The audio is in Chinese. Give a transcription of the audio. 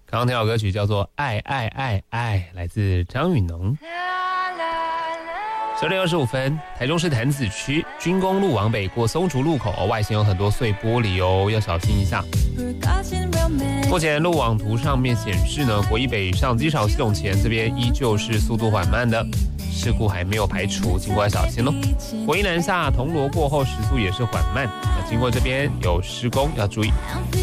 刚刚那首歌曲叫做《爱爱爱爱》，来自张雨农。10:25，台中市潭子区军工路往北过松竹路口，外形有很多碎玻璃哦，要小心一下。目前路网图上面显示呢，国一北上机场系统前这边依旧是速度缓慢的，事故还没有排除，经过要小心咯。国一南下铜锣过后时速也是缓慢，经过这边有施工要注意。